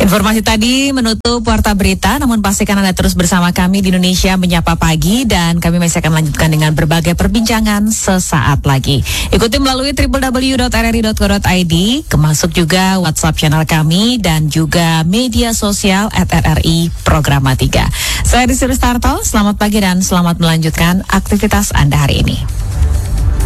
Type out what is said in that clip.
Informasi tadi menutup Warta Berita, namun pastikan Anda terus bersama kami di Indonesia Menyapa Pagi dan kami masih akan lanjutkan dengan berbagai perbincangan sesaat lagi. Ikuti melalui www.rri.co.id, termasuk juga WhatsApp channel kami dan juga media sosial @RRI Programa 3. Saya Desi Rustarto, selamat pagi dan selamat melanjutkan aktivitas Anda hari ini.